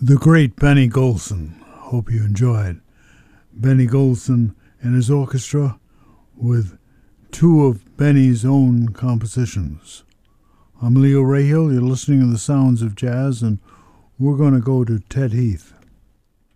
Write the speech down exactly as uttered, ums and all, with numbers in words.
the great Benny Golson. Hope you enjoyed. Benny Golson and his orchestra with two of Benny's own compositions. I'm Leo Rahal. You're listening to the sounds of jazz, and we're going to go to Ted Heath.